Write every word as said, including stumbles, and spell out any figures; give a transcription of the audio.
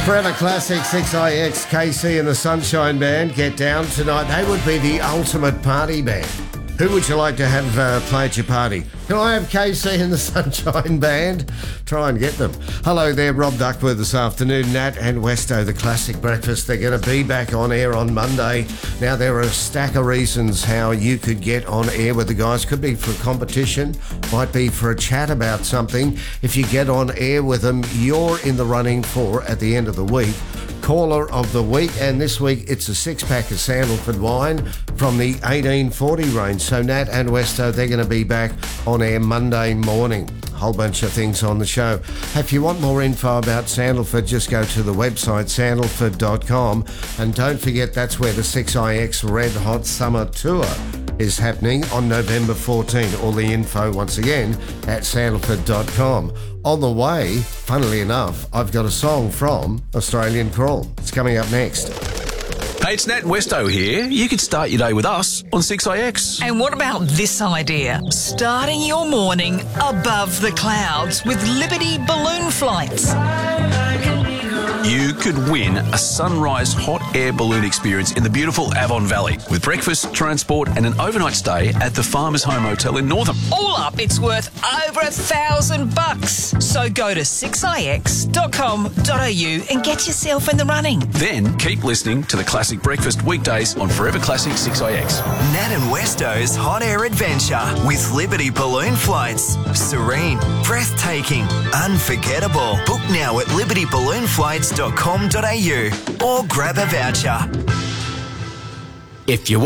Forever Classic six I X, K C and the Sunshine Band get down tonight. They would be the ultimate party band. Who would you like to have uh, play at your party? Can I have K C and the Sunshine Band? Try and get them. Hello there, Rob Duckworth this afternoon. Nat and Westo, the Classic Breakfast. They're going to be back on air on Monday. Now, there are a stack of reasons how you could get on air with the guys. Could be for a competition, might be for a chat about something. If you get on air with them, you're in the running for, at the end of the week, Caller of the Week, and this week it's a six-pack of Sandalford wine from the eighteen forty range. So Nat and Westo, they're going to be back on air Monday morning. Whole bunch of things on the show. If you want more info about Sandalford, just go to the website sandalford dot com, and don't forget that's where the six I X Red Hot Summer Tour is happening on November fourteenth. All the info once again at sandalford dot com. On the way, funnily enough, I've got a song from Australian Crawl. It's coming up next. Hey, it's Nat and Westo here. You could start your day with us on six I X. And what about this idea? Starting your morning above the clouds with Liberty balloon flights. You could win a sunrise hot air balloon experience in the beautiful Avon Valley with breakfast, transport and an overnight stay at the Farmers Home Hotel in Northam. All up, it's worth over a thousand bucks. So go to six I X dot com dot a u and get yourself in the running. Then keep listening to the Classic Breakfast weekdays on Forever Classic six I X. Nat and Westo's Hot Air Adventure with Liberty Balloon Flights. Serene, breathtaking, unforgettable. Book now at liberty balloon flights dot com dot a u or grab a voucher. If you want